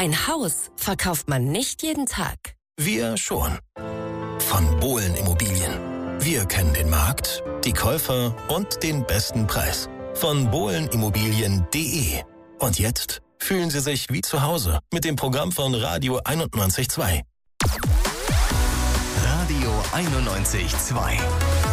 Ein Haus verkauft man nicht jeden Tag. Wir schon. Von Bohlen Immobilien. Wir kennen den Markt, die Käufer und den besten Preis. Von bohlenimmobilien.de. Und jetzt fühlen Sie sich wie zu Hause mit dem Programm von Radio 91.2. Radio 91.2